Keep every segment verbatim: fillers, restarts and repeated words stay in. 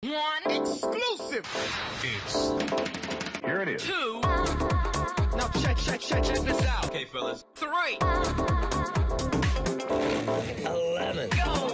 One exclusive. It's here it is. Two. Now check, check, check, check this out. Okay, fellas. Three. Eleven. Go.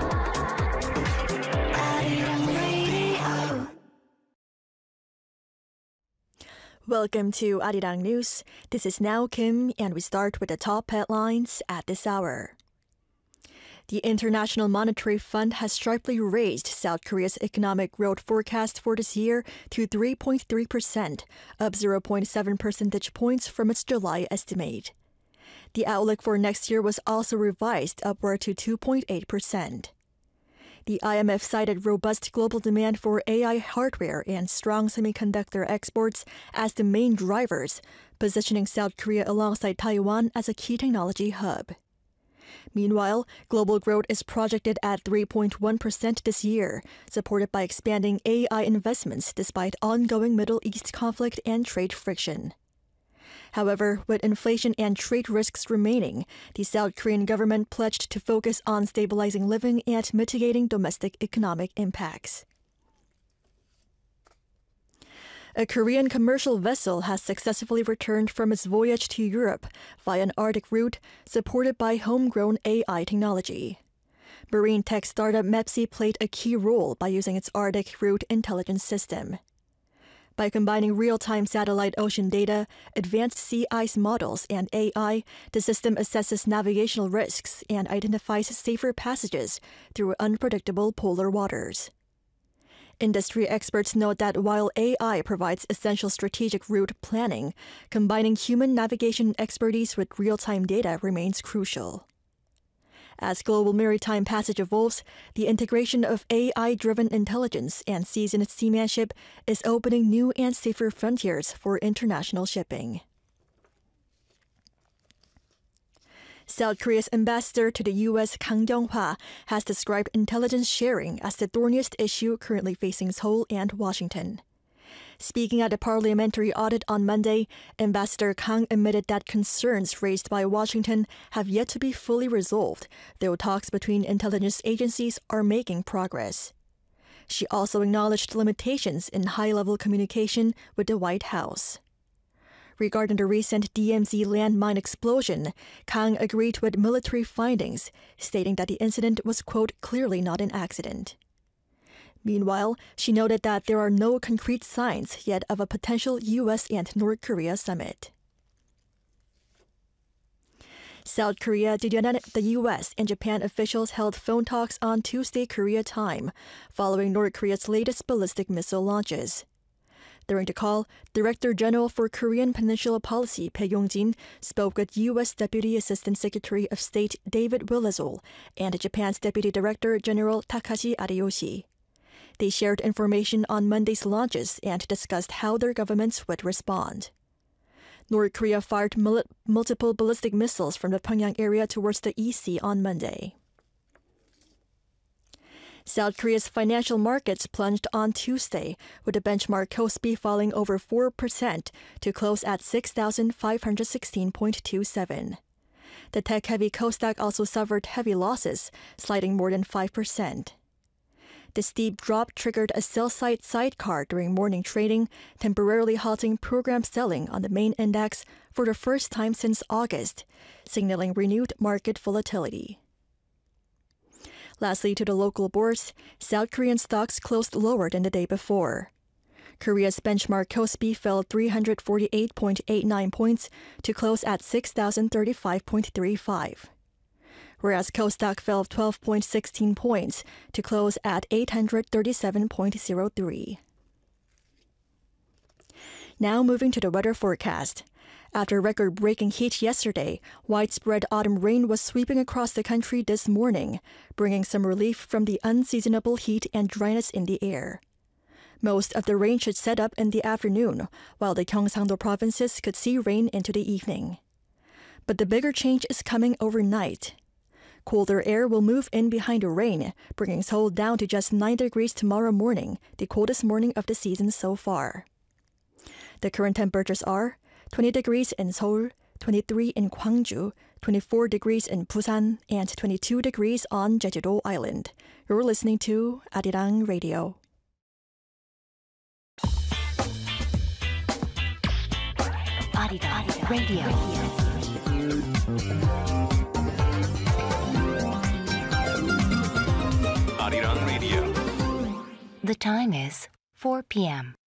Welcome to Arirang News. This is Now Kim, and we start with the top headlines at this hour. The International Monetary Fund has sharply raised South Korea's economic growth forecast for this year to three point three percent, up zero point seven percentage points from its July estimate. The outlook for next year was also revised upward to two point eight percent. The I M F cited robust global demand for A I hardware and strong semiconductor exports as the main drivers, positioning South Korea alongside Taiwan as a key technology hub. Meanwhile, global growth is projected at three point one percent this year, supported by expanding A I investments despite ongoing Middle East conflict and trade friction. However, with inflation and trade risks remaining, the South Korean government pledged to focus on stabilizing living and mitigating domestic economic impacts. A Korean commercial vessel has successfully returned from its voyage to Europe via an Arctic route supported by homegrown A I technology. Marine tech startup MEPSI played a key role by using its Arctic route intelligence system. By combining real-time satellite ocean data, advanced sea ice models, and A I, the system assesses navigational risks and identifies safer passages through unpredictable polar waters. Industry experts note that while A I provides essential strategic route planning, combining human navigation expertise with real-time data remains crucial. As global maritime passage evolves, the integration of A I-driven intelligence and seasoned seamanship is opening new and safer frontiers for international shipping. South Korea's ambassador to the U S, Kang Kyung-hwa, has described intelligence sharing as the thorniest issue currently facing Seoul and Washington. Speaking at a parliamentary audit on Monday, Ambassador Kang admitted that concerns raised by Washington have yet to be fully resolved, though talks between intelligence agencies are making progress. She also acknowledged limitations in high-level communication with the White House. Regarding the recent D M Z landmine explosion, Kang agreed with military findings, stating that the incident was, quote, clearly not an accident. Meanwhile, she noted that there are no concrete signs yet of a potential U S and North Korea summit. South Korea, the U S, and Japan officials held phone talks on Tuesday Korea time, following North Korea's latest ballistic missile launches. During the call, Director General for Korean Peninsula Policy Bae Yong-jin spoke with U S Deputy Assistant Secretary of State David Willesol and Japan's Deputy Director General Takashi Ariyoshi. They shared information on Monday's launches and discussed how their governments would respond. North Korea fired mul- multiple ballistic missiles from the Pyongyang area towards the E C on Monday. South Korea's financial markets plunged on Tuesday, with the benchmark Kospi falling over four percent to close at six thousand five hundred sixteen point two seven. The tech-heavy Kosdaq also suffered heavy losses, sliding more than five percent. The steep drop triggered a sell-side sidecar during morning trading, temporarily halting program selling on the main index for the first time since August, signaling renewed market volatility. Lastly, to the local bourse, South Korean stocks closed lower than the day before. Korea's benchmark Kospi fell three hundred forty-eight point eight nine points to close at six thousand thirty-five point three five. Whereas Kosdaq fell twelve point one six points to close at eight hundred thirty-seven point zero three. Now moving to the weather forecast. After record-breaking heat yesterday, widespread autumn rain was sweeping across the country this morning, bringing some relief from the unseasonable heat and dryness in the air. Most of the rain should set up in the afternoon, while the Gyeongsang-do provinces could see rain into the evening. But the bigger change is coming overnight. Colder air will move in behind the rain, bringing Seoul down to just nine degrees tomorrow morning, the coldest morning of the season so far. The current temperatures are twenty degrees in Seoul, twenty-three in Gwangju, twenty-four degrees in Busan, and twenty-two degrees on Jeju-do Island. You're listening to Arirang Radio. Arirang Radio. Arirang Radio. The time is four p.m.